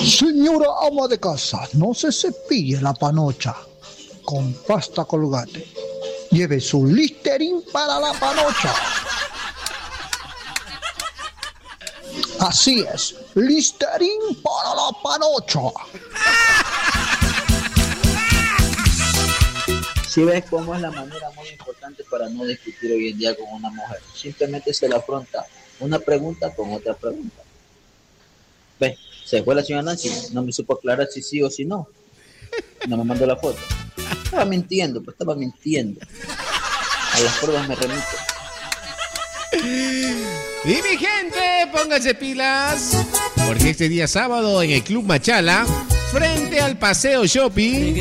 Señora ama de casa, no se cepille la panocha con pasta Colgate. Lleve su Listerine para la panocha. Así es, Listerine para la panocha. Si ves cómo es la manera muy importante para no discutir hoy en día con una mujer. Simplemente se le afronta una pregunta con otra pregunta. ¿Ves? Se fue la señora Nancy, no me supo aclarar si sí o si no. No me mandó la foto. Estaba mintiendo. A las pruebas me remito. Y mi gente, pónganse pilas, porque este día sábado en el Club Machala, frente al Paseo Shopping,